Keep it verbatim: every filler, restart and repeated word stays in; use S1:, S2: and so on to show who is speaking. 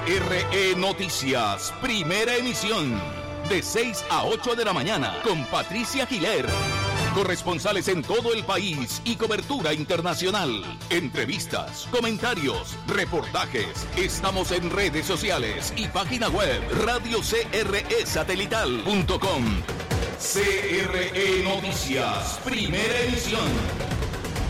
S1: R E Noticias, primera emisión, de seis a ocho de la mañana, con Patricia Giler. Corresponsales en todo el país y cobertura internacional. Entrevistas, comentarios, reportajes. Estamos en redes sociales y página web radio c r e satelital punto com. C R E Noticias, primera emisión.